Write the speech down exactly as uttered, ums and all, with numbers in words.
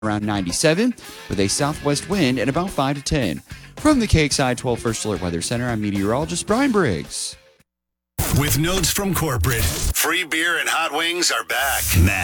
around ninety-seven with a southwest wind at about five to ten. From the K X I twelve First Alert Weather Center, I'm meteorologist Brian Briggs. With notes from corporate, free beer and hot wings are back.